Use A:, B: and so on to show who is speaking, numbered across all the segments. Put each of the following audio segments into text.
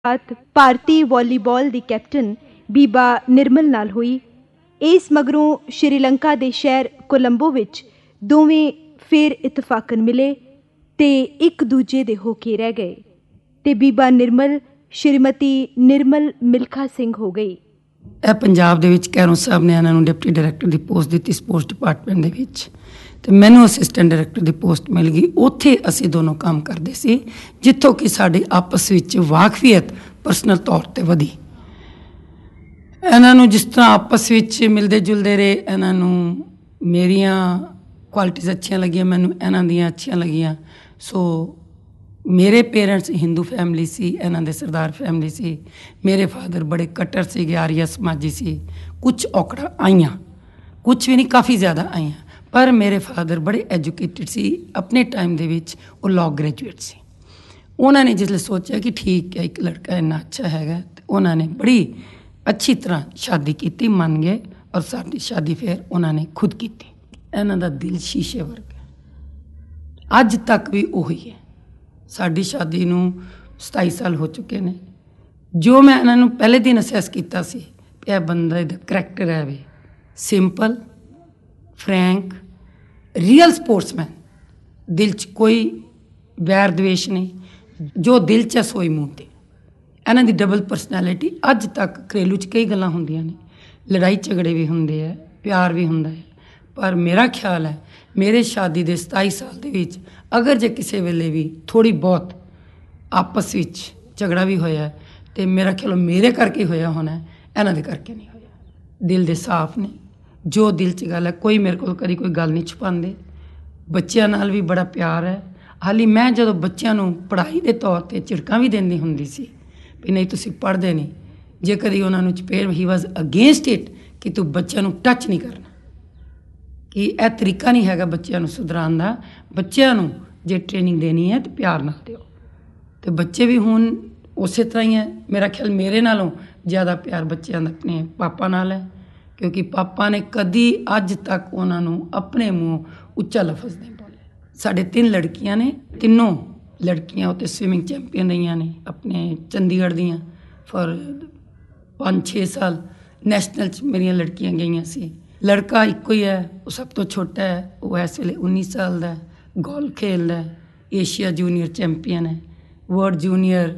A: मुलाकात भारती वॉलीबॉल दी कैप्टन बीबा निर्मल नाल हुई। इस मगरों श्रीलंका दे शहर कोलंबो विच दोवें फिर इतफाकन मिले ते एक दूजे दे होके रह गए ते बीबा निर्मल श्रीमती निर्मल मिल्खा सिंह हो गई।
B: ਇਹ ਪੰਜਾਬ ਦੇ ਵਿੱਚ ਕੈਰੋਂ ਸਾਹਿਬ ਨੇ ਇਹਨਾਂ ਨੂੰ ਡਿਪਟੀ ਡਾਇਰੈਕਟਰ ਦੀ ਪੋਸਟ ਦਿੱਤੀ ਸਪੋਰਟਸ ਡਿਪਾਰਟਮੈਂਟ ਦੇ ਵਿੱਚ ਤੇ ਮੈਨੂੰ ਅਸਿਸਟੈਂਟ ਡਾਇਰੈਕਟਰ ਦੀ ਪੋਸਟ ਮਿਲ ਗਈ। ਉੱਥੇ ਅਸੀਂ ਦੋਨੋਂ ਕੰਮ ਕਰਦੇ ਸੀ ਜਿੱਥੋਂ ਕਿ ਸਾਡੀ ਆਪਸ ਵਿੱਚ ਵਾਕਫੀਅਤ ਪਰਸਨਲ ਤੌਰ 'ਤੇ ਵਧੀ। ਇਹਨਾਂ ਨੂੰ ਜਿਸ ਤਰ੍ਹਾਂ ਆਪਸ ਵਿੱਚ ਮਿਲਦੇ ਜੁਲਦੇ ਰਹੇ, ਇਹਨਾਂ ਨੂੰ ਮੇਰੀਆਂ ਕੁਆਲਿਟੀਜ਼ ਅੱਛੀਆਂ ਲੱਗੀਆਂ, ਮੈਨੂੰ ਇਹਨਾਂ ਦੀਆਂ ਅੱਛੀਆਂ ਲੱਗੀਆਂ। ਸੋ ਮੇਰੇ ਪੇਰੈਂਟਸ ਹਿੰਦੂ ਫੈਮਿਲੀ ਸੀ, ਇਹਨਾਂ ਦੇ ਸਰਦਾਰ ਫੈਮਿਲੀ ਸੀ। ਮੇਰੇ ਫਾਦਰ ਬੜੇ ਕੱਟਰ ਸੀਗੇ, ਆਰੀਆ ਸਮਾਜੀ ਸੀ। ਕੁਛ ਔਕੜਾਂ ਆਈਆਂ, ਕੁਛ ਵੀ ਨਹੀਂ, ਕਾਫੀ ਜ਼ਿਆਦਾ ਆਈਆਂ, ਪਰ ਮੇਰੇ ਫਾਦਰ ਬੜੇ ਐਜੂਕੇਟਿਡ ਸੀ। ਆਪਣੇ ਟਾਈਮ ਦੇ ਵਿੱਚ ਉਹ ਲਾਅ ਗ੍ਰੈਜੂਏਟ ਸੀ। ਉਹਨਾਂ ਨੇ ਜਿਸ ਲਈ ਸੋਚਿਆ ਕਿ ਠੀਕ ਹੈ ਇੱਕ ਲੜਕਾ ਇੰਨਾ ਅੱਛਾ ਹੈਗਾ, ਅਤੇ ਉਹਨਾਂ ਨੇ ਬੜੀ ਅੱਛੀ ਤਰ੍ਹਾਂ ਸ਼ਾਦੀ ਕੀਤੀ, ਮੰਨ ਗਏ। ਔਰ ਸਾਡੀ ਸ਼ਾਦੀ ਫਿਰ ਉਹਨਾਂ ਨੇ ਖੁਦ ਕੀਤੀ। ਇਹਨਾਂ ਦਾ ਦਿਲ ਸ਼ੀਸ਼ੇ ਵਰਗਾ, ਅੱਜ ਤੱਕ ਵੀ ਉਹੀ ਹੈ। ਸਾਡੀ ਸ਼ਾਦੀ ਨੂੰ 27 ਸਾਲ ਹੋ ਚੁੱਕੇ ਨੇ। ਜੋ ਮੈਂ ਇਹਨਾਂ ਨੂੰ ਪਹਿਲੇ ਦਿਨ ਅਸੈਸ ਕੀਤਾ ਸੀ ਕਿ ਇਹ ਬੰਦਾ ਦਾ ਕਰੈਕਟਰ ਹੈ ਵੀ ਸਿੰਪਲ, ਫਰੈਂਕ, ਰੀਅਲ ਸਪੋਰਟਸਮੈਨ, ਦਿਲ 'ਚ ਕੋਈ ਵੈਰ ਦਵੇਸ਼ ਨਹੀਂ, ਜੋ ਦਿਲ 'ਚ ਸੋਈ ਮੂੰਹ 'ਤੇ। ਇਹਨਾਂ ਦੀ ਡਬਲ ਪਰਸਨੈਲਿਟੀ। ਅੱਜ ਤੱਕ ਘਰੇਲੂ 'ਚ ਕਈ ਗੱਲਾਂ ਹੁੰਦੀਆਂ ਨੇ, ਲੜਾਈ ਝਗੜੇ ਵੀ ਹੁੰਦੇ ਹੈ, ਪਿਆਰ ਵੀ ਹੁੰਦਾ ਹੈ, ਪਰ ਮੇਰਾ ਖਿਆਲ ਹੈ ਮੇਰੇ ਸ਼ਾਦੀ ਦੇ 27 ਸਾਲ ਦੇ ਵਿੱਚ ਅਗਰ ਜੇ ਕਿਸੇ ਵੇਲੇ ਵੀ ਥੋੜ੍ਹੀ ਬਹੁਤ ਆਪਸ ਵਿੱਚ ਝਗੜਾ ਵੀ ਹੋਇਆ ਅਤੇ ਮੇਰਾ ਖਿਆਲ ਮੇਰੇ ਕਰਕੇ ਹੋਇਆ ਹੋਣਾ, ਇਹਨਾਂ ਦੇ ਕਰਕੇ ਨਹੀਂ ਹੋਇਆ। ਦਿਲ ਦੇ ਸਾਫ਼ ਨੇ, ਜੋ ਦਿਲ 'ਚ ਗੱਲ ਹੈ। ਕੋਈ ਮੇਰੇ ਕੋਲ ਕਦੀ ਕੋਈ ਗੱਲ ਨਹੀਂ ਛੁਪਾਉਂਦੇ। ਬੱਚਿਆਂ ਨਾਲ ਵੀ ਬੜਾ ਪਿਆਰ ਹੈ। ਹਾਲੀ ਮੈਂ ਜਦੋਂ ਬੱਚਿਆਂ ਨੂੰ ਪੜ੍ਹਾਈ ਦੇ ਤੌਰ 'ਤੇ ਝਿੜਕਾਂ ਵੀ ਦਿੰਦੀ ਹੁੰਦੀ ਸੀ ਵੀ ਨਹੀਂ ਤੁਸੀਂ ਪੜ੍ਹਦੇ ਨਹੀਂ, ਜੇ ਕਦੀ ਉਹਨਾਂ ਨੂੰ ਚਪੇੜ, ਹੀ ਵਾਜ਼ ਅਗੇਂਸਟ ਇਟ ਕਿ ਤੂੰ ਬੱਚਿਆਂ ਨੂੰ ਟੱਚ ਨਹੀਂ ਕਰਨਾ, ਕਿ ਇਹ ਤਰੀਕਾ ਨਹੀਂ ਹੈਗਾ ਬੱਚਿਆਂ ਨੂੰ ਸੁਧਾਰਨ ਦਾ। ਬੱਚਿਆਂ ਨੂੰ ਜੇ ਟ੍ਰੇਨਿੰਗ ਦੇਣੀ ਹੈ ਤਾਂ ਪਿਆਰ ਨਾਲ ਦਿਓ। ਅਤੇ ਬੱਚੇ ਵੀ ਹੁਣ ਉਸੇ ਤਰ੍ਹਾਂ ਹੀ ਹੈ। ਮੇਰਾ ਖਿਆਲ ਮੇਰੇ ਨਾਲੋਂ ਜ਼ਿਆਦਾ ਪਿਆਰ ਬੱਚਿਆਂ ਦਾ ਆਪਣੇ ਪਾਪਾ ਨਾਲ ਹੈ, ਕਿਉਂਕਿ ਪਾਪਾ ਨੇ ਕਦੀ ਅੱਜ ਤੱਕ ਉਹਨਾਂ ਨੂੰ ਆਪਣੇ ਮੂੰਹ ਉੱਚਾ ਲਫ਼ਜ਼ ਨਹੀਂ ਬੋਲਿਆ। ਸਾਡੇ 3 ਲੜਕੀਆਂ ਨੇ, ਤਿੰਨੋਂ ਲੜਕੀਆਂ ਉੱਤੇ ਸਵਿਮਿੰਗ ਚੈਂਪੀਅਨ ਰਹੀਆਂ ਨੇ ਆਪਣੇ ਚੰਡੀਗੜ੍ਹ ਦੀਆਂ। ਫॉर 5-6 ਸਾਲ ਨੈਸ਼ਨਲ 'ਚ ਮੇਰੀਆਂ ਲੜਕੀਆਂ ਗਈਆਂ ਸੀ। ਲੜਕਾ ਇੱਕੋ ਹੀ ਹੈ, ਉਹ ਸਭ ਤੋਂ ਛੋਟਾ ਹੈ। ਉਹ ਇਸ ਵੇਲੇ 19 ਸਾਲ ਦਾ ਹੈ, ਗੋਲਫ ਖੇਡਦਾ ਹੈ, ਏਸ਼ੀਆ ਜੂਨੀਅਰ ਚੈਂਪੀਅਨ ਹੈ, ਵਰਲਡ ਜੂਨੀਅਰ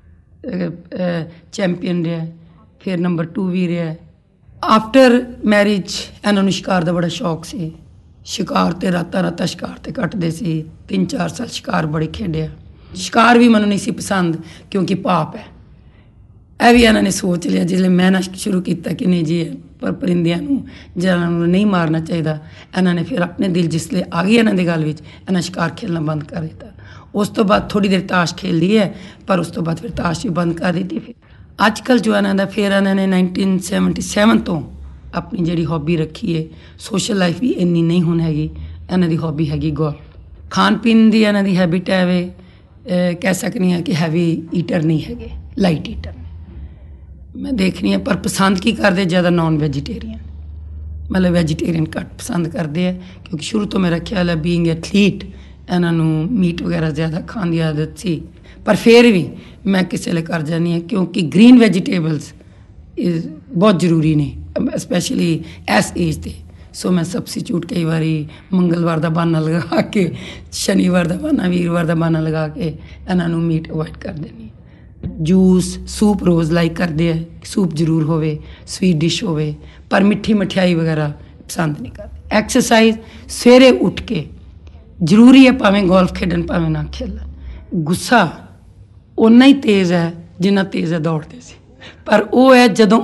B: ਚੈਂਪੀਅਨ ਰਿਹਾ, ਫਿਰ ਨੰਬਰ 2 ਵੀ ਰਿਹਾ। ਆਫਟਰ ਮੈਰਿਜ ਇਹਨਾਂ ਨੂੰ ਸ਼ਿਕਾਰ ਦਾ ਬੜਾ ਸ਼ੌਕ ਸੀ। ਸ਼ਿਕਾਰ 'ਤੇ ਰਾਤਾਂ ਸ਼ਿਕਾਰ 'ਤੇ ਕੱਟਦੇ ਸੀ। 3-4 ਸਾਲ ਸ਼ਿਕਾਰ ਬੜੇ ਖੇਡਿਆ। ਸ਼ਿਕਾਰ ਵੀ ਮੈਨੂੰ ਨਹੀਂ ਸੀ ਪਸੰਦ ਕਿਉਂਕਿ ਪਾਪ ਹੈ। ਇਹ ਵੀ ਇਹਨਾਂ ਨੇ ਸੋਚ ਲਿਆ ਜਿਸ ਵੇਲੇ ਮੈਂ ਨਾ ਸ਼ੁਰੂ ਕੀਤਾ ਕਿ ਨਹੀਂ ਜੀ ਪਰ ਪਰਿੰਦਿਆਂ ਨੂੰ ਜਾਨਵਰਾਂ ਨੂੰ ਨਹੀਂ ਮਾਰਨਾ ਚਾਹੀਦਾ। ਇਹਨਾਂ ਨੇ ਫਿਰ ਆਪਣੇ ਦਿਲ ਜਿਸ ਵੇਲੇ ਆ ਗਈ ਇਹਨਾਂ ਦੀ ਗੱਲ ਵਿੱਚ, ਇਹਨਾਂ ਸ਼ਿਕਾਰ ਖੇਡਣਾ ਬੰਦ ਕਰ ਦਿੱਤਾ। ਉਸ ਤੋਂ ਬਾਅਦ ਥੋੜ੍ਹੀ ਦੇਰ ਤਾਸ਼ ਖੇਡਦੀ ਹੈ, ਪਰ ਉਸ ਤੋਂ ਬਾਅਦ ਫਿਰ ਤਾਸ਼ ਵੀ ਬੰਦ ਕਰ ਦਿੱਤੀ। ਫਿਰ ਅੱਜ ਕੱਲ੍ਹ ਜੋ ਇਹਨਾਂ ਦਾ, ਫਿਰ ਇਹਨਾਂ ਨੇ 1977 ਤੋਂ ਆਪਣੀ ਜਿਹੜੀ ਹੌਬੀ ਰੱਖੀ ਹੈ। ਸੋਸ਼ਲ ਲਾਈਫ ਵੀ ਇੰਨੀ ਨਹੀਂ ਹੁਣ ਹੈਗੀ। ਇਹਨਾਂ ਦੀ ਹੌਬੀ ਹੈਗੀ ਗੋਲਫ। ਖਾਣ ਪੀਣ ਦੀ ਇਹਨਾਂ ਦੀ ਹੈਬਿਟ ਹੈ ਵੇ, ਕਹਿ ਸਕਦੀ ਹਾਂ ਕਿ ਹੈਵੀ ਈਟਰ ਨਹੀਂ ਹੈਗੇ, ਲਾਈਟ ਈਟਰ ਨੇ। ਮੈਂ ਦੇਖਣੀ ਹਾਂ, ਪਰ ਪਸੰਦ ਕੀ ਕਰਦੇ ਜ਼ਿਆਦਾ ਨੋਨ ਵੈਜੀਟੇਰੀਅਨ, ਮਤਲਬ ਵੈਜੀਟੇਰੀਅਨ ਘੱਟ ਪਸੰਦ ਕਰਦੇ ਹੈ, ਕਿਉਂਕਿ ਸ਼ੁਰੂ ਤੋਂ ਮੇਰਾ ਖਿਆਲ ਹੈ ਬੀਇੰਗ ਐਥਲੀਟ ਇਹਨਾਂ ਨੂੰ ਮੀਟ ਵਗੈਰਾ ਜ਼ਿਆਦਾ ਖਾਣ ਦੀ ਆਦਤ ਸੀ। ਪਰ ਫਿਰ ਵੀ ਮੈਂ ਕਿਸੇ ਵੇਲੇ ਕਰ ਜਾਂਦੀ ਹਾਂ ਕਿਉਂਕਿ ਗ੍ਰੀਨ ਵੈਜੀਟੇਬਲਸ ਬਹੁਤ ਜ਼ਰੂਰੀ ਨੇ, ਸਪੈਸ਼ਲੀ ਇਸ ਏਜ 'ਤੇ। ਸੋ ਮੈਂ ਸਬਸਟੀਚਿਊਟ ਕਈ ਵਾਰੀ ਮੰਗਲਵਾਰ ਦਾ ਬਹਾਨਾ ਲਗਾ ਕੇ, ਸ਼ਨੀਵਾਰ ਦਾ ਬਹਾਨਾ, ਵੀਰਵਾਰ ਦਾ ਬਹਾਨਾ ਲਗਾ ਕੇ ਇਹਨਾਂ ਨੂੰ ਮੀਟ ਅਵੋਇਡ ਕਰ ਦਿੰਦੀ। ਜੂਸ, ਸੂਪ ਰੋਜ਼ ਲਾਈਕ ਕਰਦੇ ਹੈ, ਸੂਪ ਜ਼ਰੂਰ ਹੋਵੇ, ਸਵੀਟ ਡਿਸ਼ ਹੋਵੇ, ਪਰ ਮਿੱਠੀ ਮਠਿਆਈ ਵਗੈਰਾ ਪਸੰਦ ਨਹੀਂ ਕਰਦੇ। ਐਕਸਰਸਾਈਜ਼ ਸਵੇਰੇ ਉੱਠ ਕੇ ਜ਼ਰੂਰੀ ਹੈ, ਭਾਵੇਂ ਗੋਲਫ ਖੇਡਣ ਭਾਵੇਂ ਨਾ ਖੇਡਣ। ਗੁੱਸਾ ਓਨਾ ਹੀ ਤੇਜ਼ ਹੈ ਜਿੰਨਾ ਤੇਜ਼ ਹੈ ਦੌੜਦੇ ਸੀ, ਪਰ ਉਹ ਹੈ ਜਦੋਂ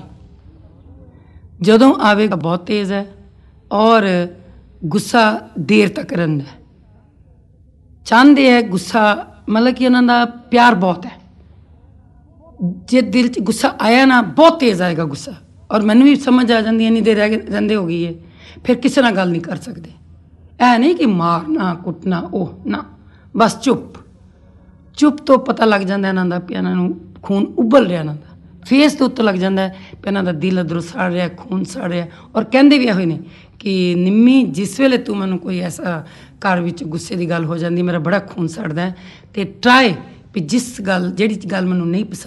B: ਆਵੇਗਾ ਬਹੁਤ ਤੇਜ਼ ਹੈ। ਔਰ ਗੁੱਸਾ ਦੇਰ ਤੱਕ ਰਹਿੰਦਾ। ਚਾਹੁੰਦੇ ਹੈ ਗੁੱਸਾ, ਮਤਲਬ ਕਿ ਉਹਨਾਂ ਦਾ ਪਿਆਰ ਬਹੁਤ ਹੈ। ਜੇ ਦਿਲ 'ਚ ਗੁੱਸਾ ਆਇਆ ਨਾ, ਬਹੁਤ ਤੇਜ਼ ਆਏਗਾ ਗੁੱਸਾ। ਔਰ ਮੈਨੂੰ ਵੀ ਸਮਝ ਆ ਜਾਂਦੀ ਹੈ ਇੰਨੀ ਦੇਰ ਰਹਿੰਦੇ ਹੋ ਗਈ ਹੈ, ਫਿਰ ਕਿਸੇ ਨਾਲ ਗੱਲ ਨਹੀਂ ਕਰ ਸਕਦੇ। ਇਹ ਨਹੀਂ ਕਿ ਮਾਰਨਾ ਕੁੱਟਣਾ, ਉਹ ਨਾ, ਬਸ ਚੁੱਪ ਤੋਂ ਪਤਾ ਲੱਗ ਜਾਂਦਾ ਇਹਨਾਂ ਦਾ ਵੀ ਇਹਨਾਂ ਨੂੰ ਖੂਨ ਉਬਲ ਰਿਹਾ। ਇਹਨਾਂ ਦਾ ਫੇਸ ਦੇ ਉੱਤੇ ਲੱਗ ਜਾਂਦਾ ਵੀ ਇਹਨਾਂ ਦਾ ਦਿਲ ਅੰਦਰੋਂ ਸੜ ਰਿਹਾ, ਖੂਨ ਸੜ ਰਿਹਾ। ਔਰ ਕਹਿੰਦੇ ਵੀ ਇਹੋ ਨੇ ਕਿ ਨਿੰਮੀ, ਜਿਸ ਵੇਲੇ ਤੂੰ ਮੈਨੂੰ ਕੋਈ ਐਸਾ ਘਰ ਵਿੱਚ ਗੁੱਸੇ ਦੀ ਗੱਲ ਹੋ ਜਾਂਦੀ, ਮੇਰਾ ਬੜਾ ਖੂਨ ਸੜਦਾ, ਅਤੇ ਟਰਾਈ ਵੀ ਜਿਹੜੀ ਗੱਲ ਮੈਨੂੰ ਨਹੀਂ ਪਸੰਦ